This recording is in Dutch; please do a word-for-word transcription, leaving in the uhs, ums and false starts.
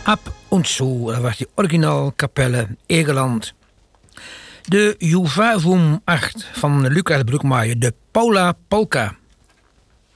Ab und zu, dat was die originaal Kapelle Egeland. De Juvavum acht van Lucas Broekmaier, de Paula Polka.